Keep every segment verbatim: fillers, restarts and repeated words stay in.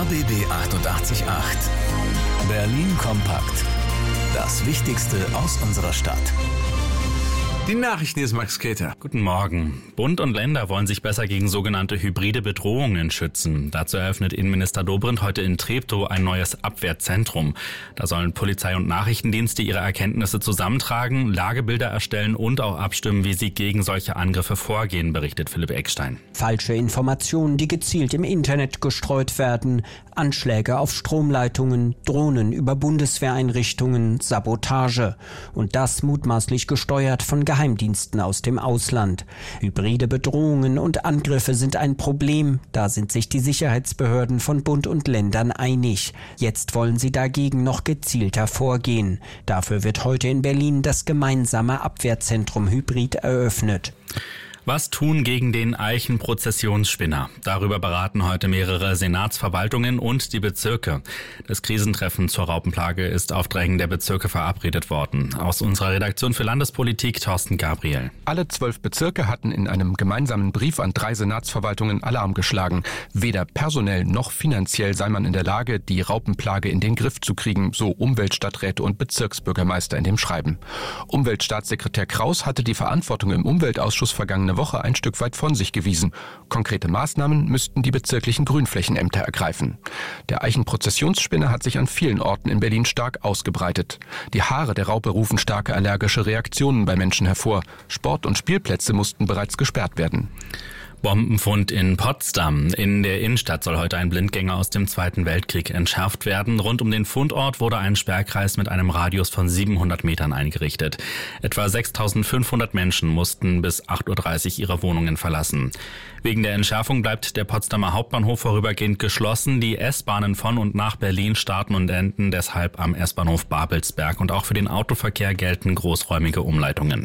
R B B achtundachtzig Komma acht. Berlin kompakt. Das Wichtigste aus unserer Stadt. Die Nachrichten ist Max Keter. Guten Morgen. Bund und Länder wollen sich besser gegen sogenannte hybride Bedrohungen schützen. Dazu eröffnet Innenminister Dobrindt heute in Treptow ein neues Abwehrzentrum. Da sollen Polizei und Nachrichtendienste ihre Erkenntnisse zusammentragen, Lagebilder erstellen und auch abstimmen, wie sie gegen solche Angriffe vorgehen, berichtet Philipp Eckstein. Falsche Informationen, die gezielt im Internet gestreut werden, Anschläge auf Stromleitungen, Drohnen über Bundeswehreinrichtungen, Sabotage. Und das mutmaßlich gesteuert von Geheimdiensten aus dem Ausland. Hybride Bedrohungen und Angriffe sind ein Problem. Da sind sich die Sicherheitsbehörden von Bund und Ländern einig. Jetzt wollen sie dagegen noch gezielter vorgehen. Dafür wird heute in Berlin das gemeinsame Abwehrzentrum Hybrid eröffnet. Was tun gegen den Eichenprozessionsspinner? Darüber beraten heute mehrere Senatsverwaltungen und die Bezirke. Das Krisentreffen zur Raupenplage ist auf Drängen der Bezirke verabredet worden. Aus unserer Redaktion für Landespolitik Thorsten Gabriel. Alle zwölf Bezirke hatten in einem gemeinsamen Brief an drei Senatsverwaltungen Alarm geschlagen. Weder personell noch finanziell sei man in der Lage, die Raupenplage in den Griff zu kriegen, so Umweltstadträte und Bezirksbürgermeister in dem Schreiben. Umweltstaatssekretär Kraus hatte die Verantwortung im Umweltausschuss vergangene Woche ein Stück weit von sich gewiesen. Konkrete Maßnahmen müssten die bezirklichen Grünflächenämter ergreifen. Der Eichenprozessionsspinner hat sich an vielen Orten in Berlin stark ausgebreitet. Die Haare der Raupe rufen starke allergische Reaktionen bei Menschen hervor. Sport- und Spielplätze mussten bereits gesperrt werden. Bombenfund in Potsdam. In der Innenstadt soll heute ein Blindgänger aus dem Zweiten Weltkrieg entschärft werden. Rund um den Fundort wurde ein Sperrkreis mit einem Radius von siebenhundert Metern eingerichtet. Etwa sechstausendfünfhundert Menschen mussten bis acht Uhr dreißig ihre Wohnungen verlassen. Wegen der Entschärfung bleibt der Potsdamer Hauptbahnhof vorübergehend geschlossen. Die S-Bahnen von und nach Berlin starten und enden deshalb am S-Bahnhof Babelsberg. Und auch für den Autoverkehr gelten großräumige Umleitungen.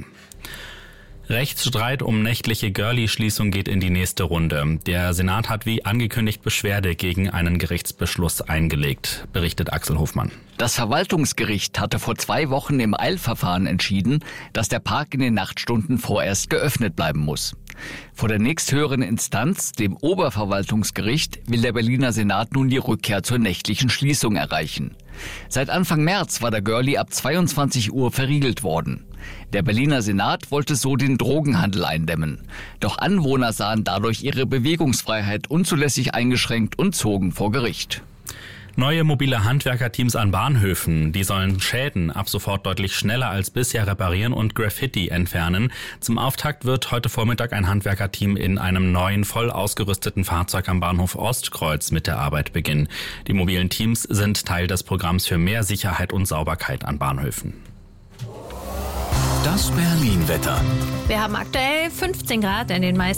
Rechtsstreit um nächtliche Girlie-Schließung geht in die nächste Runde. Der Senat hat wie angekündigt Beschwerde gegen einen Gerichtsbeschluss eingelegt, berichtet Axel Hofmann. Das Verwaltungsgericht hatte vor zwei Wochen im Eilverfahren entschieden, dass der Park in den Nachtstunden vorerst geöffnet bleiben muss. Vor der nächsthöheren Instanz, dem Oberverwaltungsgericht, will der Berliner Senat nun die Rückkehr zur nächtlichen Schließung erreichen. Seit Anfang März war der Girlie ab zweiundzwanzig Uhr verriegelt worden. Der Berliner Senat wollte so den Drogenhandel eindämmen. Doch Anwohner sahen dadurch ihre Bewegungsfreiheit unzulässig eingeschränkt und zogen vor Gericht. Neue mobile Handwerkerteams an Bahnhöfen, die sollen Schäden ab sofort deutlich schneller als bisher reparieren und Graffiti entfernen. Zum Auftakt wird heute Vormittag ein Handwerkerteam in einem neuen, voll ausgerüsteten Fahrzeug am Bahnhof Ostkreuz mit der Arbeit beginnen. Die mobilen Teams sind Teil des Programms für mehr Sicherheit und Sauberkeit an Bahnhöfen. Das Berlin-Wetter. Wir haben aktuell fünfzehn Grad in den meisten